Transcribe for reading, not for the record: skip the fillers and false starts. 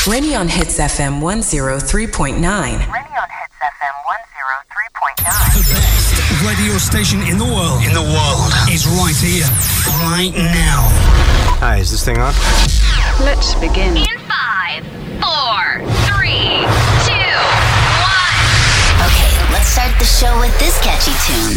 Rainy on Hits FM 103.9. The best radio station in the world. Is right here, right now. Hi, is this thing on? Let's begin. In 5, 4, 3, 2, 1. Okay, let's start the show with this catchy tune.